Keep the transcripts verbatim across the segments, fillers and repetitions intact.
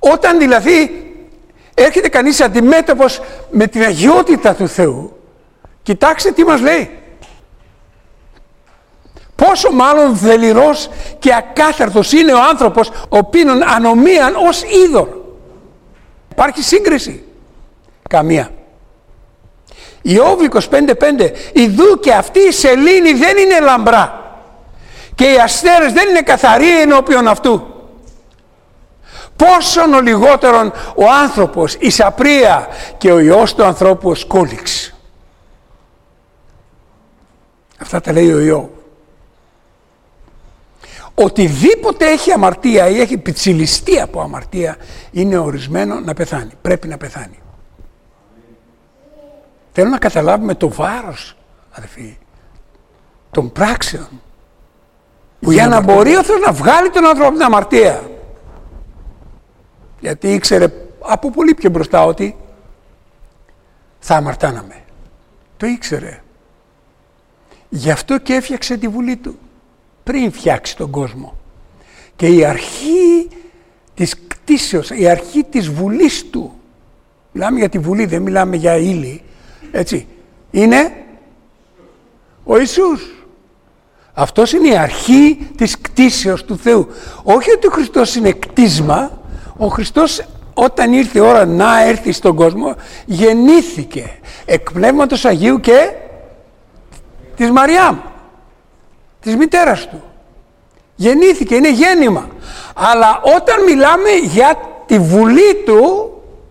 Όταν δηλαδή έρχεται κανείς αντιμέτωπος με την αγιότητα του Θεού, κοιτάξτε τι μας λέει. Πόσο μάλλον δελειρός και ακάθαρτος είναι ο άνθρωπος ο πίνων ανομίαν ως είδωρ. Υπάρχει σύγκριση? Καμία. Ιώβ είκοσι πέντε πέντε, ιδού και αυτή η σελήνη δεν είναι λαμπρά και οι αστέρες δεν είναι καθαροί ενώπιον αυτού. Πόσον ο λιγότερον ο άνθρωπος η σαπρία και ο Υιός του ανθρώπου ως κόλυξ. Αυτά τα λέει ο Ιώβ. Οτιδήποτε έχει αμαρτία ή έχει πιτσιλιστεί από αμαρτία είναι ορισμένο να πεθάνει. Πρέπει να πεθάνει. Θέλω να καταλάβουμε το βάρος, αδελφοί, των πράξεων. Που για να μπορεί ο Θεός να βγάλει τον άνθρωπο από την αμαρτία. Γιατί ήξερε από πολύ πιο μπροστά ότι θα αμαρτάναμε. Το ήξερε. Γι' αυτό και έφτιαξε τη βουλή του πριν φτιάξει τον κόσμο. Και η αρχή της κτήσεως, η αρχή της βουλής του, μιλάμε για τη βουλή, δεν μιλάμε για ύλη, έτσι, είναι ο Ιησούς. Αυτός είναι η αρχή της κτήσεως του Θεού. Όχι ότι ο Χριστός είναι κτίσμα, ο Χριστός όταν ήρθε η ώρα να έρθει στον κόσμο γεννήθηκε εκ Πνεύματος Αγίου και της Μαριάμ, της μητέρας του. Γεννήθηκε, είναι γέννημα. Αλλά όταν μιλάμε για τη βουλή του,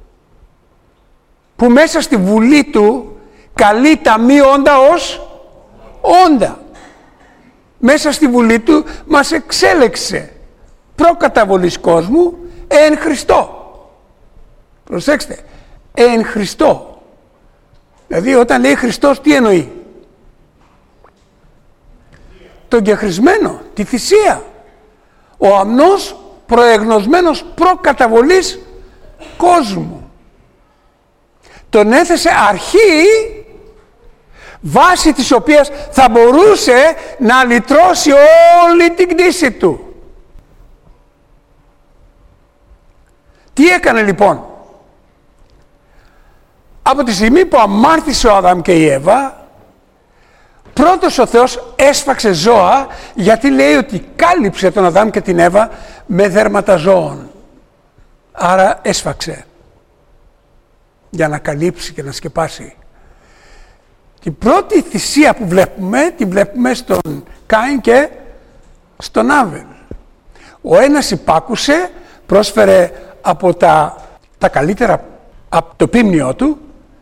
που μέσα στη βουλή του καλεί τα μη όντα ως όντα. Μέσα στη βουλή του μας εξέλεξε προκαταβολής κόσμου εν Χριστώ. Προσέξτε, εν Χριστώ. Δηλαδή όταν λέει Χριστός τι εννοεί? Τον κεχρισμένο, τη θυσία. Ο αμνός προεγνωσμένος προκαταβολής κόσμου. Τον έθεσε αρχή βάση της οποίας θα μπορούσε να λυτρώσει όλη την κτήση του. Τι έκανε λοιπόν? Από τη στιγμή που αμάρτησε ο Αδάμ και η Εύα, πρώτος ο Θεός έσφαξε ζώα, γιατί λέει ότι κάλυψε τον Αδάμ και την Εύα με δέρματα ζώων. Άρα έσφαξε για να καλύψει και να σκεπάσει. Την πρώτη θυσία που βλέπουμε, την βλέπουμε στον Κάιν και στον Άβελ. Ο ένας υπάκουσε, πρόσφερε από τα, τα καλύτερα από το πίμνιό του,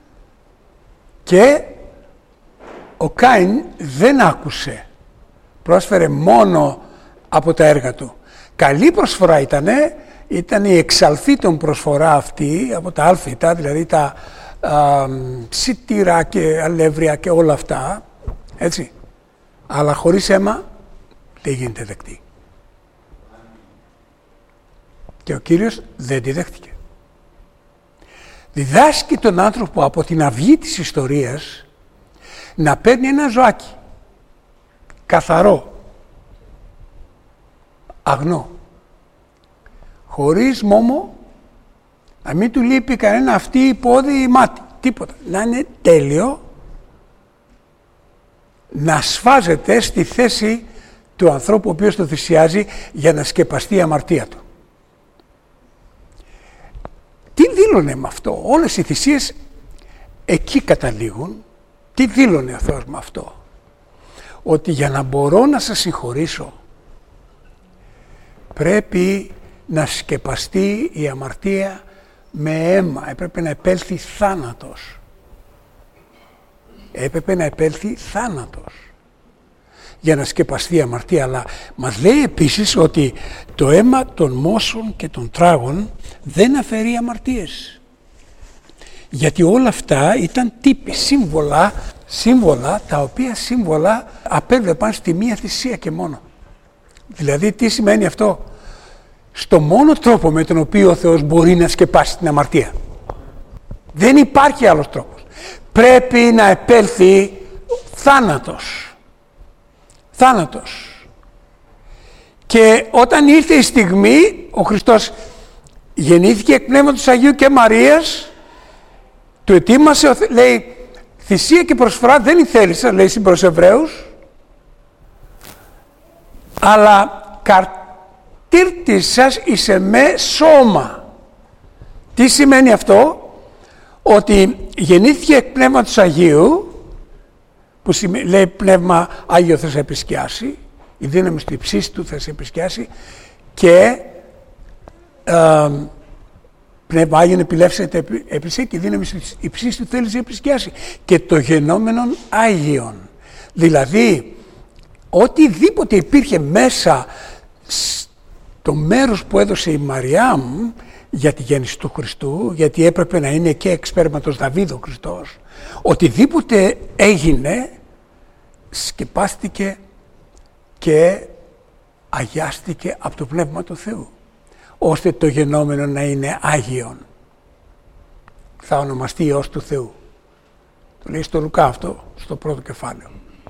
και ο Κάιν δεν άκουσε, πρόσφερε μόνο από τα έργα του. Καλή προσφορά ήτανε, ήταν η εξαλθήτων προσφορά αυτή από τα άλφητα, δηλαδή τα α, σιτήρα και αλεύρια και όλα αυτά, έτσι. Αλλά χωρίς αίμα δεν γίνεται δεκτή. Και ο Κύριος δεν τη δέχτηκε. Διδάσκει τον άνθρωπο από την αυγή της ιστορίας να παίρνει ένα ζωάκι καθαρό, αγνό, χωρίς μόμο, να μην του λείπει κανένα αυτή, πόδι ή μάτι, τίποτα. Να είναι τέλειο, να σφάζεται στη θέση του ανθρώπου ο οποίος το θυσιάζει για να σκεπαστεί η αμαρτία του. Τι δήλωνε με αυτό? Όλες οι θυσίες εκεί καταλήγουν. Τι δήλωνε ο Θεός με αυτό? Ότι για να μπορώ να σας συγχωρήσω πρέπει να σκεπαστεί η αμαρτία με αίμα. Έπρεπε να επέλθει θάνατος. Έπρεπε να επέλθει θάνατος για να σκεπαστεί η αμαρτία. Αλλά μας λέει επίσης ότι το αίμα των μόσων και των τράγων δεν αφαιρεί αμαρτίες. Γιατί όλα αυτά ήταν τύποι, σύμβολα, σύμβολα τα οποία σύμβολα απέβλεπαν στη μία θυσία και μόνο. Δηλαδή τι σημαίνει αυτό? Στο μόνο τρόπο με τον οποίο ο Θεός μπορεί να σκεπάσει την αμαρτία. Δεν υπάρχει άλλος τρόπος. Πρέπει να επέλθει θάνατος. Θάνατος. Και όταν ήρθε η στιγμή, ο Χριστός γεννήθηκε εκ Πνεύματος Αγίου και Μαρίας, του ετοίμασε, λέει, θυσία και προσφορά δεν η θέλησα, λέει στην προς Εβραίους, αλλά καρτήρτισας εις εμέ σώμα. Τι σημαίνει αυτό? Ότι γεννήθηκε εκ Πνεύματος Αγίου, που σημαίνει, λέει πνεύμα Άγιο θα σε επισκιάσει, η δύναμη στη ψήση του θα σε επισκιάσει, και ε, πνεύμα Άγιον επιλεύσεται επισέ και η δύναμη στη ψήση του θέλει να σε επισκιάσει, και το γενόμενον Άγιον. Δηλαδή οτιδήποτε υπήρχε μέσα στο μέρος που έδωσε η Μαριάμ για τη γέννηση του Χριστού, γιατί έπρεπε να είναι και εξπέρματος Δαβίδ ο Χριστός, οτιδήποτε έγινε σκεπάστηκε και αγιάστηκε από το Πνεύμα του Θεού, ώστε το γενόμενο να είναι Άγιον. Θα ονομαστεί Υιός του Θεού. Το λέει στο Λουκά αυτό, στο πρώτο κεφάλαιο.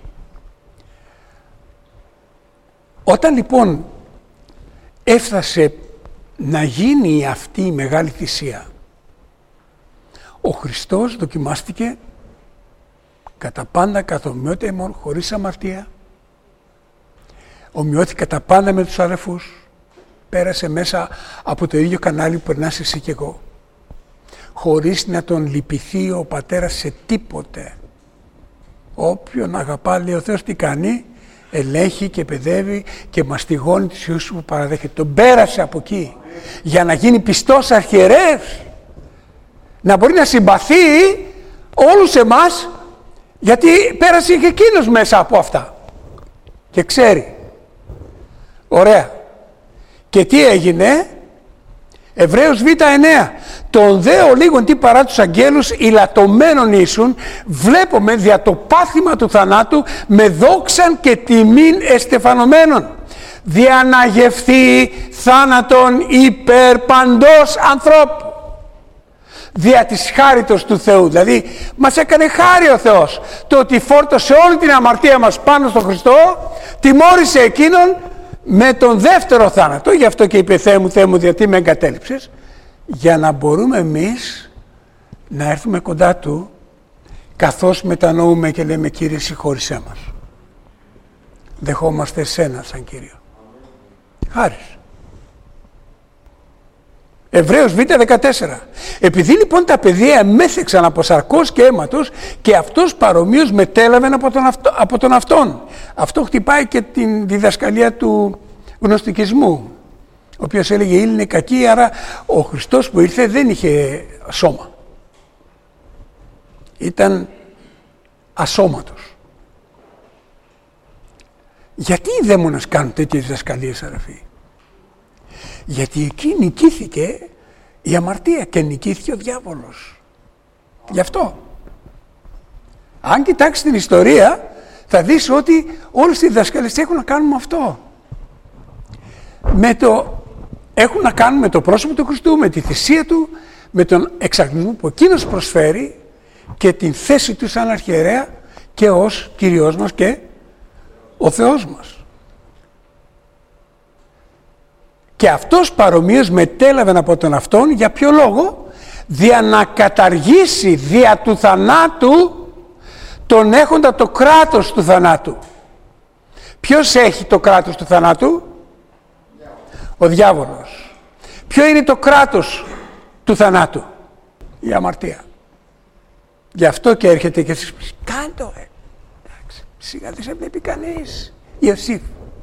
Όταν λοιπόν έφτασε να γίνει αυτή η μεγάλη θυσία, ο Χριστός δοκιμάστηκε κατά πάντα καθ' ομοιότητα ημών, χωρίς αμαρτία, ομοιώθηκε κατά πάντα με τους αδελφούς, πέρασε μέσα από το ίδιο κανάλι που περνάς εσύ και εγώ, χωρίς να τον λυπηθεί ο πατέρας σε τίποτε. Όποιον αγαπά, λέει ο Θεός, τι κάνει? Ελέγχει και παιδεύει και μαστιγώνει τους ιούς που παραδέχεται. Τον πέρασε από εκεί για να γίνει πιστός αρχιερεύς, να μπορεί να συμπαθεί όλους εμάς, γιατί πέρασε και εκείνος μέσα από αυτά και ξέρει. Ωραία. Και τι έγινε? Εβραίους Β εννέα. Τον δε ο λίγον τι παρά τους αγγέλους ηλατωμένων ήσουν, βλέπουμε δια το πάθημα του θανάτου με δόξαν και τιμήν εστεφανωμένων, διαναγευθεί θάνατον υπέρ παντός ανθρώπου. Δια της χάριτος του Θεού, δηλαδή μας έκανε χάρη ο Θεός, το ότι φόρτωσε όλη την αμαρτία μας πάνω στον Χριστό, τιμώρησε εκείνον με τον δεύτερο θάνατο. Γι' αυτό και είπε Θεέ μου, Θεέ μου, γιατί με εγκατέλειψες? Για να μπορούμε εμείς να έρθουμε κοντά Του, καθώς μετανοούμε και λέμε Κύριε συγχώρησέ μας. Δεχόμαστε Εσένα σαν Κύριο. Χάρις. Εβραίους Β δεκατέσσερα. Επειδή λοιπόν τα παιδεία εμέθεξαν από σαρκός και αίματος, και αυτός παρομοίως μετέλαβεν από τον, αυτο, από τον αυτόν. Αυτό χτυπάει και την διδασκαλία του γνωστικισμού, ο οποίος έλεγε οι ύλη είναι κακοί, άρα ο Χριστός που ήρθε δεν είχε σώμα. Ήταν ασώματος. Γιατί οι δαίμονες κάνουν τέτοιες διδασκαλίες, αδερφοί? Γιατί εκεί νικήθηκε η αμαρτία και νικήθηκε ο διάβολος. Γι' αυτό. Αν κοιτάξεις την ιστορία, θα δεις ότι όλες οι διδασκαλίες έχουν να κάνουν με αυτό. Με το, έχουν να κάνουν με το πρόσωπο του Χριστού, με τη θυσία Του, με τον εξαγνισμό που εκείνος προσφέρει και την θέση Του σαν αρχιερέα και ως Κυριός μας και ο Θεός μας. Και αυτός παρομοίως μετέλαβε από τον αυτόν, για ποιο λόγο? Δια να καταργήσει δια του θανάτου τον έχοντα το κράτος του θανάτου. Ποιος έχει το κράτος του θανάτου? Ο διάβολος. Ποιο είναι το κράτος του θανάτου? Η αμαρτία. Γι' αυτό και έρχεται και εσείς κάντο, ε. Εντάξει, σιγά δεν σε βλέπει κανείς. Ιωσήφ.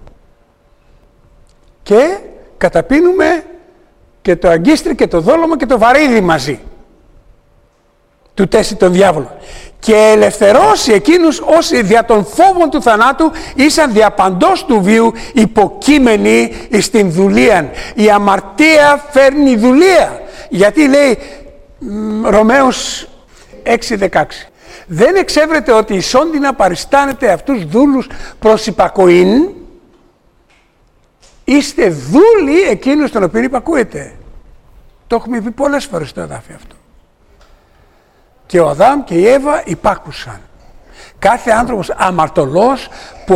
Και καταπίνουμε και το αγκίστρι και το δόλωμα και το βαρύδι μαζί. Του τέσει τον διάβολο. Και ελευθερώσει εκείνους όσοι δια των φόβων του θανάτου ήσαν διαπαντός του βίου υποκείμενοι στην δουλεία. Η αμαρτία φέρνει δουλεία. Γιατί λέει Ρωμαίους έξι δεκαέξι. Δεν εξέβρεται ότι εισόντι να παριστάνετε αυτούς δούλους προς υπακοήν, είστε δούλοι εκείνους τον οποίο υπακούετε. Το έχουμε πει πολλές φορές στο εδάφιο αυτό. Και ο Αδάμ και η Εύα υπάκουσαν. Κάθε άνθρωπος αμαρτωλός που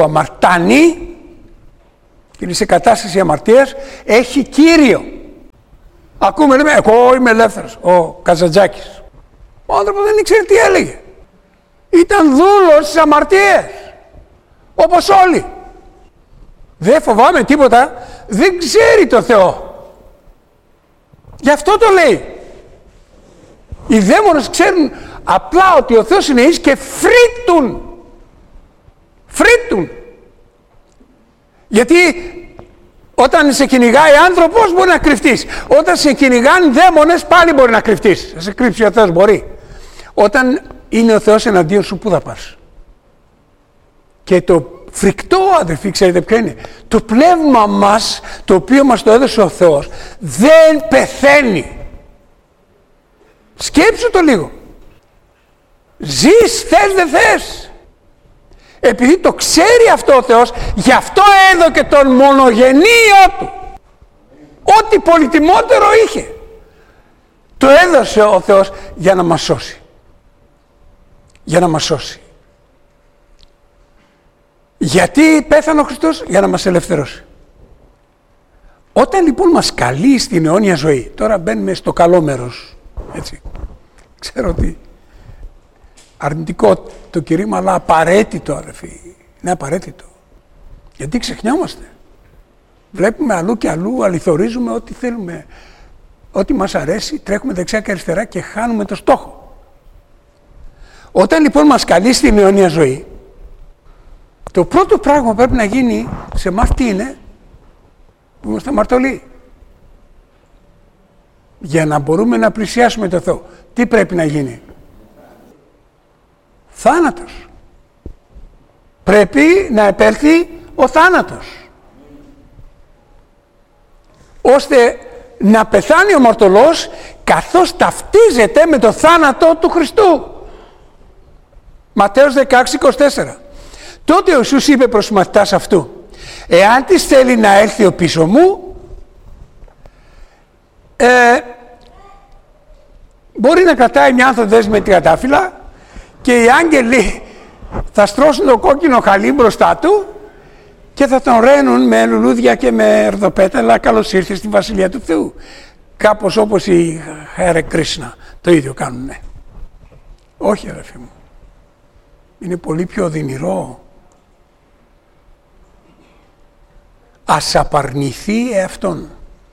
αμαρτάνει και είναι σε κατάσταση αμαρτίας έχει Κύριο. Ακούμε, λέμε, εγώ είμαι ελεύθερος. Ο Καζαντζάκης. Ο άνθρωπος δεν ήξερε τι έλεγε. Ήταν δούλος στις αμαρτίες. Όπως όλοι. Δεν φοβάμαι τίποτα. Δεν ξέρει το Θεό. Γι' αυτό το λέει. Οι δαίμονες ξέρουν απλά ότι ο Θεός είναι εις και φρύτουν. Φρύτουν. Γιατί όταν σε κυνηγάει άνθρωπος μπορεί να κρυφτείς. Όταν σε κυνηγάνε δαίμονες πάλι μπορεί να κρυφτείς. Θα σε κρύψει ο Θεός, μπορεί. Όταν είναι ο Θεός εναντίον σου, πού θα πας? Και το φρικτό, αδελφοί, ξέρετε ποιο είναι? Το πνεύμα μας, το οποίο μας το έδωσε ο Θεός, δεν πεθαίνει. Σκέψου το λίγο. Ζεις, θες δεν θες. Επειδή το ξέρει αυτό ο Θεός, γι' αυτό έδωκε τον μονογενείο του. Ό,τι πολυτιμότερο είχε. Το έδωσε ο Θεός για να μας σώσει. Για να μας σώσει. Γιατί πέθανε ο Χριστός? Για να μας ελευθερώσει. Όταν λοιπόν μας καλεί στην αιώνια ζωή, τώρα μπαίνουμε στο καλό μέρος, έτσι. Ξέρω ότι αρνητικό το κηρύγμα, αλλά απαραίτητο, αδελφοί. Είναι απαραίτητο. Γιατί ξεχνιόμαστε. Βλέπουμε αλλού και αλλού, αληθορίζουμε ό,τι θέλουμε, ό,τι μας αρέσει, τρέχουμε δεξιά και αριστερά και χάνουμε το στόχο. Όταν λοιπόν μας καλεί στην αιώνια ζωή, το πρώτο πράγμα που πρέπει να γίνει σε εμάς τι είναι? Που είμαστε αμαρτωλοί. Για να μπορούμε να πλησιάσουμε το Θεό, τι πρέπει να γίνει? Θάνατος. Πρέπει να επέλθει ο θάνατος. Ώστε να πεθάνει ο αμαρτωλός καθώς ταυτίζεται με το θάνατο του Χριστού. Ματθαίος δεκαέξι είκοσι τέσσερα. Τότε ο Ιησούς είπε προς τους μαθητάς αυτού, εάν της θέλει να έρθει ο πίσω μου, ε, μπορεί να κρατάει μια άνθοδες με τριαντάφυλλα και οι άγγελοι θα στρώσουν το κόκκινο χαλί μπροστά του και θα τον ραίνουν με λουλούδια και με ερδοπέταλα, καλώς ήρθε στη Βασιλεία του Θεού. Κάπως όπως οι Χέρε Κρίσνα το ίδιο κάνουνε. Όχι, αδελφοί μου. Είναι πολύ πιο οδυνηρό. Ας απαρνηθεί εαυτόν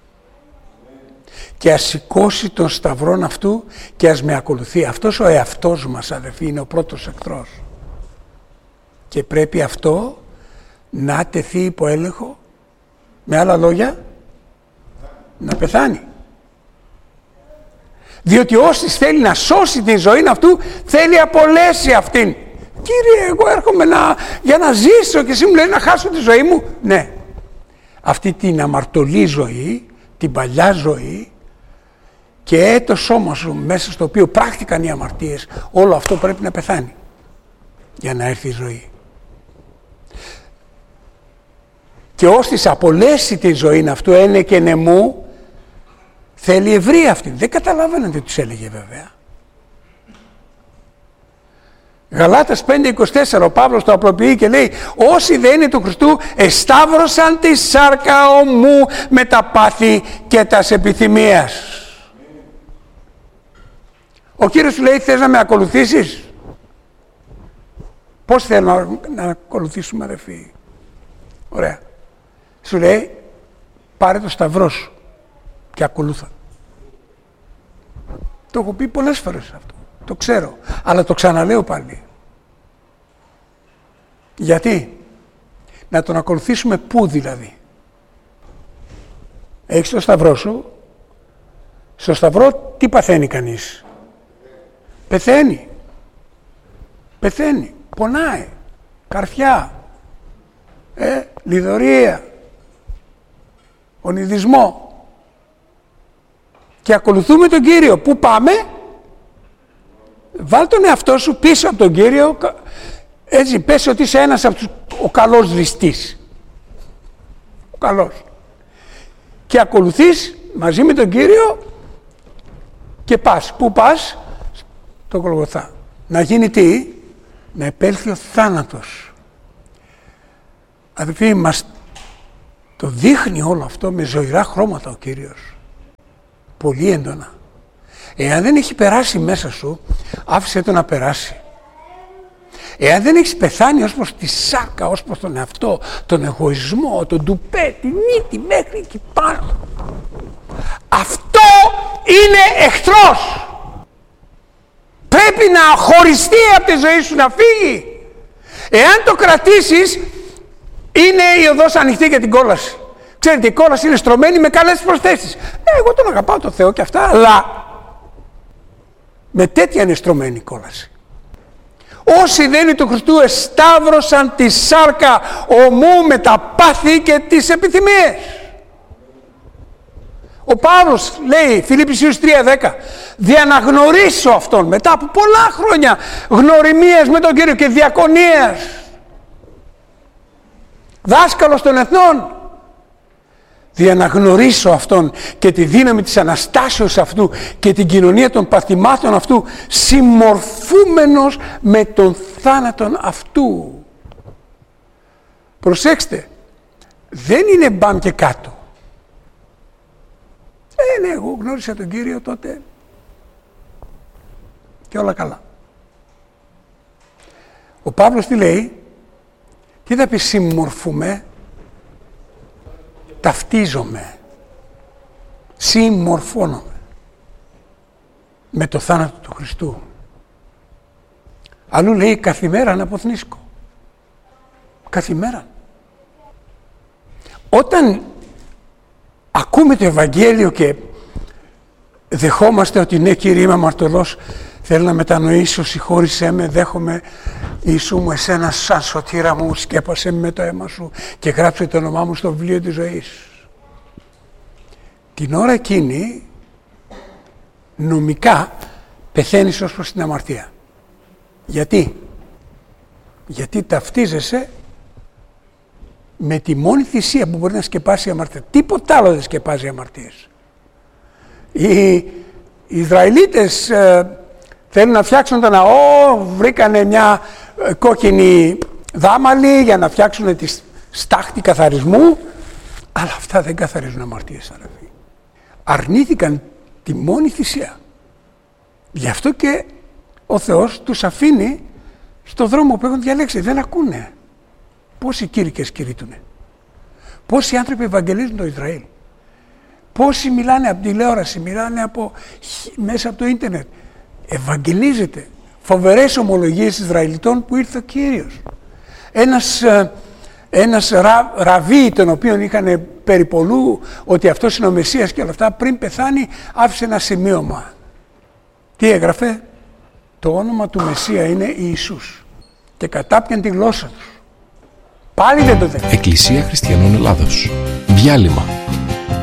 και ας σηκώσει τον σταυρόν αυτού και ας με ακολουθεί. Αυτός ο εαυτός μας, αδελφοί, είναι ο πρώτος εχθρός. Και πρέπει αυτό να τεθεί υπό έλεγχο, με άλλα λόγια, να πεθάνει. Διότι όσοι θέλει να σώσει την ζωή αυτού, θέλει απολέσει αυτήν. Κύριε, εγώ έρχομαι να, για να ζήσω και εσύ μου λέει να χάσω τη ζωή μου. Ναι. Αυτή την αμαρτωλή ζωή, την παλιά ζωή και το σώμα σου μέσα στο οποίο πράκτηκαν οι αμαρτίες, όλο αυτό πρέπει να πεθάνει για να έρθει η ζωή. Και όσοι απολέσει τη ζωή αυτού, ένε και νεμού, θέλει ευρεία αυτή. Δεν καταλάβαιναν τι τους έλεγε βέβαια. Γαλάτας πέντε είκοσι τέσσερα, ο Παύλος το απλοποιεί και λέει, όσοι δεν είναι του Χριστού εσταύρωσαν τη σάρκα ομού με τα πάθη και τας επιθυμίας. Ο Κύριος σου λέει, θες να με ακολουθήσεις? Πώς θέλω να, να ακολουθήσουμε, αδελφοί? Ωραία. Σου λέει, πάρε το σταυρό σου και ακολούθα. Το έχω πει πολλές φορές αυτό. Το ξέρω, αλλά το ξαναλέω πάλι. Γιατί? Να τον ακολουθήσουμε πού δηλαδή? Έχεις το σταυρό σου. Στο σταυρό τι παθαίνει κανείς? Πεθαίνει. Πεθαίνει. Πονάει. Καρφιά. Ε, λιδωρία. Ονειδισμό. Και ακολουθούμε τον Κύριο. Πού πάμε? Βάλ τον εαυτό σου πίσω από τον Κύριο, έτσι πες ότι είσαι ένας από τους, ο καλός ληστής. Ο καλός. Και ακολουθείς μαζί με τον Κύριο και πας. Πού πας? Στο Γολγοθά. Να γίνει τι? Να επέλθει ο θάνατος. Αδελφοί, μας το δείχνει όλο αυτό με ζωηρά χρώματα ο Κύριος. πολύ έντονα. Εάν δεν έχει περάσει μέσα σου, άφησε το να περάσει. Εάν δεν έχεις πεθάνει ως προς τη σάρκα, ως προς τον εαυτό, τον εγωισμό, τον ντουπέ, τη μύτη μέχρι εκεί πάνω, αυτό είναι εχθρός. Πρέπει να χωριστεί από τη ζωή σου, να φύγει. Εάν το κρατήσεις, είναι η οδός ανοιχτή για την κόλαση. Ξέρετε, η κόλαση είναι στρωμένη με καλές προσθέσεις. Ε, εγώ τον αγαπάω τον Θεό και αυτά, αλλά με τέτοια είναι στρωμένη η κόλαση. Όσοι δεν είναι του Χριστού εσταύρωσαν τη σάρκα ομού με τα πάθη και τις επιθυμίες. Ο Παύλος λέει, Φιλιππισίους τρία δέκα, διαναγνωρίσω αυτόν μετά από πολλά χρόνια γνωριμίας με τον Κύριο και διακονίας, δάσκαλος των εθνών, διαναγνωρίσω αυτόν και τη δύναμη της Αναστάσεως αυτού και την κοινωνία των παθημάτων αυτού, συμμορφούμενος με τον θάνατον αυτού. Προσέξτε, δεν είναι μπαμ και κάτω. Ε, ναι, εγώ γνώρισα τον Κύριο τότε και όλα καλά. Ο Παύλος τι λέει? Τι θα πει συμμορφούμε? Ταυτίζομαι, συμμορφώνομαι με το θάνατο του Χριστού. Αλλού λέει καθημέρα να αποθνίσκω. Καθημέρα. Όταν ακούμε το Ευαγγέλιο και δεχόμαστε ότι ναι, Κύριε, είμαι αμαρτωλός, θέλω να μετανοήσω, συγχώρησέ με, δέχομαι Ιησού μου εσένα σαν σωτήρα μου, σκέπασε με το αίμα σου και γράψε το όνομά μου στο βιβλίο της ζωής. Την ώρα εκείνη νομικά πεθαίνεις ως προς την αμαρτία. Γιατί? Γιατί ταυτίζεσαι με τη μόνη θυσία που μπορεί να σκεπάσει η αμαρτία. Τίποτα άλλο δεν σκεπάζει αμαρτίες. Οι, οι Ισραηλίτες ε, θέλουν να φτιάξουν το ναό, βρήκανε μια ε, κόκκινη δάμαλη για να φτιάξουν τη στάχτη καθαρισμού, αλλά αυτά δεν καθαρίζουν αμαρτίες, αραβοί. Αρνήθηκαν τη μόνη θυσία. Γι' αυτό και ο Θεός τους αφήνει στο δρόμο που έχουν διαλέξει. Δεν ακούνε. Πόσοι κήρυκες κηρύττουνε. Πόσοι άνθρωποι ευαγγελίζουν το Ισραήλ. Πόσοι μιλάνε από τηλεόραση, μιλάνε από, μέσα από το ίντερνετ. Ευαγγελίζεται. Φοβερές ομολογίες Ισραηλιτών που ήρθε ο Κύριος. Ένας, ένας ρα, ραβί, τον οποίον είχαν περιπολού ότι αυτός είναι ο Μεσσίας και όλα αυτά, πριν πεθάνει άφησε ένα σημείωμα. Τι έγραφε? Το όνομα του Μεσσία είναι Ιησούς. Και κατάπιαν τη γλώσσα τους. Πάλι δεν το δέχεται. Εκκλησία Χριστιανών Ελλάδος. Διάλειμμα.